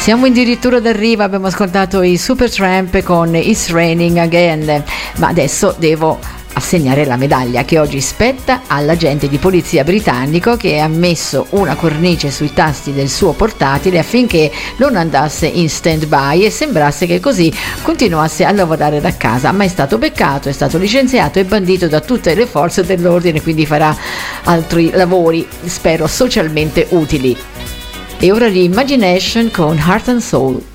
Siamo addirittura d'arrivo, abbiamo ascoltato i Supertramp con It's Raining Again, ma adesso devo assegnare la medaglia che oggi spetta all'agente di polizia britannico che ha messo una cornice sui tasti del suo portatile affinché non andasse in stand-by e sembrasse che così continuasse a lavorare da casa, ma è stato beccato, è stato licenziato e bandito da tutte le forze dell'ordine, quindi farà altri lavori, spero, socialmente utili. E ora di Imagination con Heart and Soul.